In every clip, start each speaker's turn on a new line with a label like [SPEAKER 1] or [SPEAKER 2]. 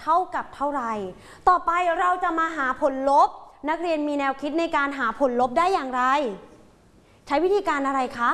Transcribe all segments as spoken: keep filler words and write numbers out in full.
[SPEAKER 1] เท่ากับเท่าไหร่ต่อไปเราจะมาหาผลลบนักเรียนมีแนวคิดในการหาผลลบได้อย่างไรใช้วิธีการอะไรคะ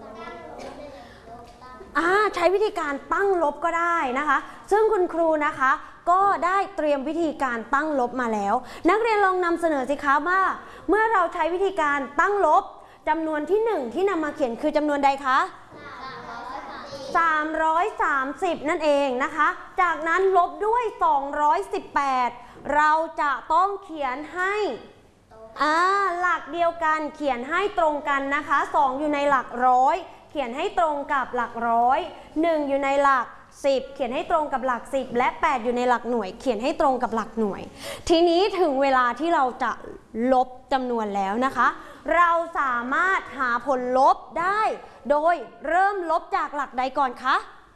[SPEAKER 1] อ่าใช้วิธีการตั้งลบก็ได้นะคะซึ่งคุณครูนะคะก็ได้เตรียมวิธีการตั้งลบมาแล้วนักเรียนลองนำเสนอสิคะว่าเมื่อเราใช้วิธีการตั้งลบจำนวนที่หนึ่งที่นำมาเขียนคือจำนวนใดคะสามร้อยสามสิบนั่นเองนะคะจากนั้นลบด้วยสองร้อยสิบแปดเราจะต้องเขียนให้อ่าหลักเดียวกันเขียนให้ตรงกันนะคะสองอยู่ในหลักร้อยเขียนให้ตรงกับหลักร้อยหนึ่งอยู่ในหลักสิบเขียนให้ตรงกับหลักสิบและแปดอยู่ในหลักหน่วยเขียนให้ตรงกับหลักหน่วยทีนี้ถึงเวลาที่เราจะลบจำนวนแล้วนะคะเราสามารถหาผลลบได้โดยเริ่มลบจากหลักใดก่อนคะ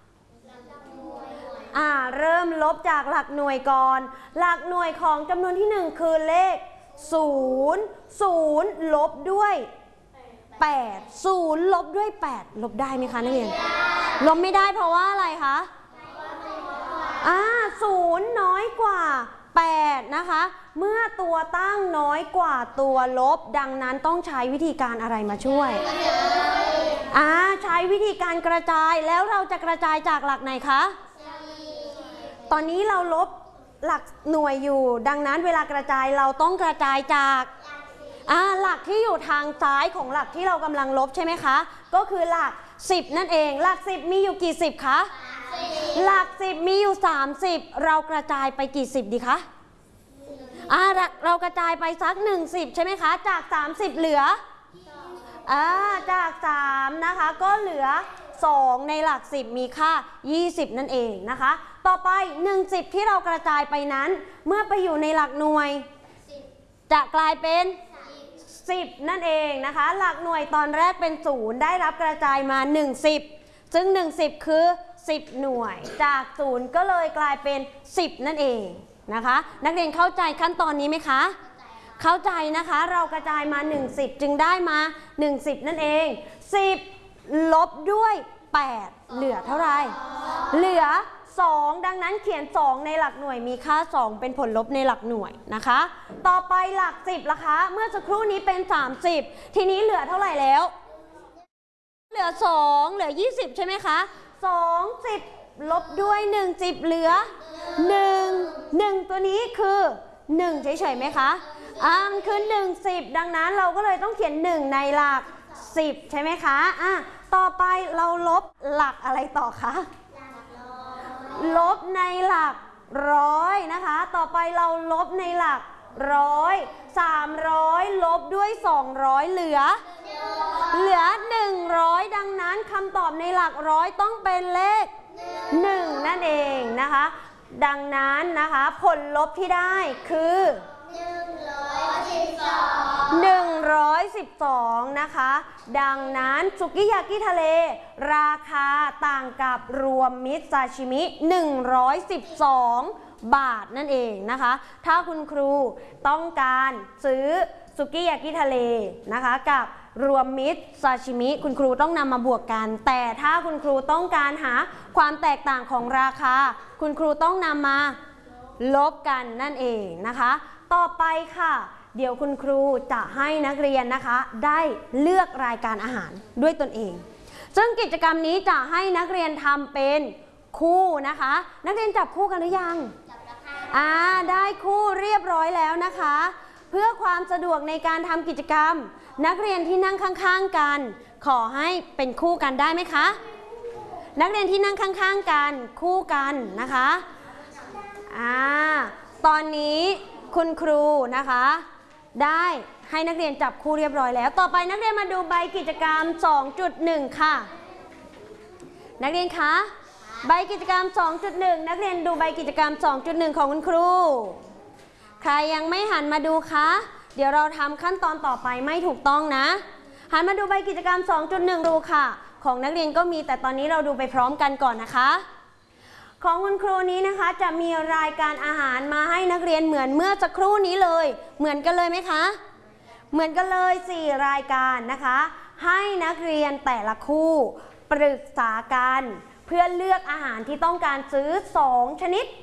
[SPEAKER 1] อ่าเริ่มลบจากหลักหน่วยก่อนหลักหน่วยของจำนวนที่หนึ่งคือเลขศูนย์ ศูนย์ลบด้วยแปด ศูนย์ลบด้วยแปดลบได้ไหมคะนักเรียนลบไม่ได้เพราะว่าอะไรคะอ่าศูนย์น้อยกว่าแปดนะคะเมื่อตัวตั้งน้อยกว่าตัวลบดังนั้นต้องใช้วิธีการอะไรมาช่วยอ่าใช้วิธีการกระจายแล้วเราจะกระจายจากหลักไหนคะตอนนี้เราลบหลักหน่วยอยู่ดังนั้นเวลากระจายเราต้องกระจายจากอ่าหลักที่อยู่ทางซ้ายของหลักที่เรากำลังลบใช่ไหมคะก็คือหลักสิบนั่นเองหลักสิบมีอยู่กี่สิบคะหลักสิบมีอยู่สามสิบเรากระจายไปกี่สิบดีคะอ่าเรากระจายไปสักหนึ่งสิบใช่ไหมคะจากสามสิบเหลืออ่าจากสามนะคะก็เหลือสองในหลักสิบมีค่ายี่สิบนั่นเองนะคะต่อไปหนึ่งสิบที่เรากระจายไปนั้นเมื่อไปอยู่ในหลักหน่วยจะกลายเป็นสิบนั่นเองนะคะหลักหน่วยตอนแรกเป็นศูนย์ได้รับกระจายมาหนึ่งสิบซึ่งหนึ่งสิบคือสิบหน่วยจากศูนย์ก็เลยกลายเป็นสิบนั่นเองนะคะนักเรียนเข้าใจขั้นตอนนี้ไหมคะเข้าใจนะคะเรากระจายมาหนึ่งสิบจึงได้มาหนึ่งสิบนั่นเองสิบลบด้วยแปดเหลือเท่าไหร่เหลือสองดังนั้นเขียนสองในหลักหน่วยมีค่าสองเป็นผลลบในหลักหน่วยนะคะต่อไปหลักสิบล่ะคะเมื่อสักครู่นี้เป็นสามสิบทีนี้เหลือเท่าไหร่แล้วเหลือสองเหลือยี่สิบใช่ไหมคะสองสิบลบด้วยหนึ่งสิบเหลือหนึ่ง หนึ่งตัวนี้คือหนึ่งเฉยๆไหมคะอ่ามันคือหนึ่งสิบดังนั้นเราก็เลยต้องเขียนหนึ่งในหลักสิบใช่ไหมคะอ่ะต่อไปเราลบหลักอะไรต่อคะลบในหลักร้อยนะคะต่อไปเราลบในหลักร้อยสามร้อยลบด้วยสองร้อยเหลือเหลือหนึ่งร้อยดังนั้นคำตอบในหลักร้อยต้องเป็นเลขหนึ่งนั่นเองนะคะดังนั้นนะคะผลลบที่ได้คือหนึ่งร้อยสิบสองนะคะดังนั้นสุกิยากิทะเลราคาต่างกับรวมมิตรซาชิมิหนึ่งร้อยสิบสองบาทนั่นเองนะคะถ้าคุณครูต้องการซื้อสุกิยากิทะเลนะคะกับรวมมิตรซาชิมิคุณครูต้องนำมาบวกกันแต่ถ้าคุณครูต้องการหาความแตกต่างของราคาคุณครูต้องนำมาลบกันนั่นเองนะคะต่อไปค่ะเดี๋ยวคุณครูจะให้นักเรียนนะคะได้เลือกรายการอาหารด้วยตนเองซึ่งกิจกรรมนี้จะให้นักเรียนทำเป็นคู่นะคะนักเรียนจับคู่กันหรือยังอ่าได้คู่เรียบร้อยแล้วนะคะเพื่อความสะดวกในการทำกิจกรรมนักเรียนที่นั่งข้างๆกันขอให้เป็นคู่กันได้ไหมคะนักเรียนที่นั่งข้างๆกันคู่กันนะคะอ่าตอนนี้คุณครูนะคะได้ให้นักเรียนจับคู่เรียบร้อยแล้วต่อไปนักเรียนมาดูใบกิจกรรม สองจุดหนึ่ง ค่ะนักเรียนคะใบกิจกรรม สองจุดหนึ่ง นักเรียนดูใบกิจกรรม สองจุดหนึ่ง ของคุณครูใครยังไม่หันมาดูคะเดี๋ยวเราทำขั้นตอนต่อไปไม่ถูกต้องนะหันมาดูใบกิจกรรม สองจุดหนึ่ง ดูค่ะของนักเรียนก็มีแต่ตอนนี้เราดูไปพร้อมกันก่อนนะคะของคุณครูนี้นะคะจะมีรายการอาหารมาให้นักเรียนเหมือนเมื่อสักครู่นี้เลยเหมือนกันเลยไหมคะเหมือนกันเลยสี่รายการนะคะให้นักเรียนแต่ละคู่ปรึกษากันเพื่อเลือกอาหารที่ต้องการซื้อสองชนิด